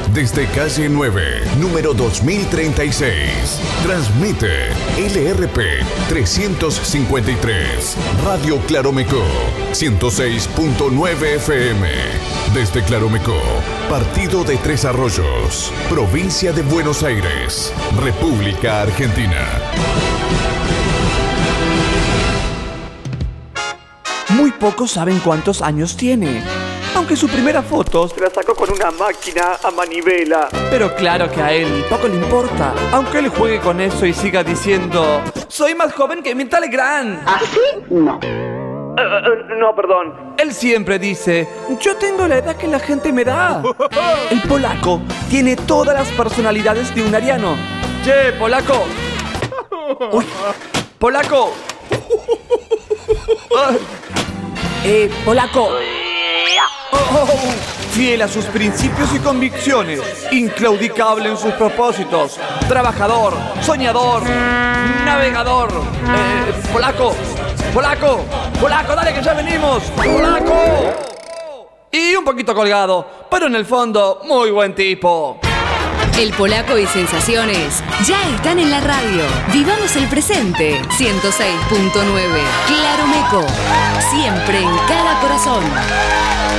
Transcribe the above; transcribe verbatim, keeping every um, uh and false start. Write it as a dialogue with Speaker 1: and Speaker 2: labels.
Speaker 1: Desde calle nueve, número dos mil treinta y seis. Transmite L R P trescientos cincuenta y tres. Radio Claromecó, ciento seis punto nueve F M. Desde Claromecó, Partido de Tres Arroyos, Provincia de Buenos Aires, República Argentina.
Speaker 2: Muy pocos saben cuántos años tiene, aunque su primera foto se la sacó con una máquina a manivela. Pero claro que a él poco le importa, aunque él juegue con eso y siga diciendo: soy más joven que Mirta Legrand.
Speaker 3: ¿Así? No.
Speaker 2: Uh, uh, no, perdón. Él siempre dice: yo tengo la edad que la gente me da. El polaco tiene todas las personalidades de un ariano. Che, polaco. Uy, polaco. Uh, eh, polaco. Oh, oh, oh. Fiel a sus principios y convicciones, inclaudicable en sus propósitos, trabajador, soñador, navegador. Eh, polaco, polaco, polaco, dale que ya venimos, polaco. Y un poquito colgado, pero en el fondo, muy buen tipo.
Speaker 4: El Polaco y Sensaciones ya están en la radio. Vivamos el presente. ciento seis punto nueve. Claromecó. Siempre en cada corazón.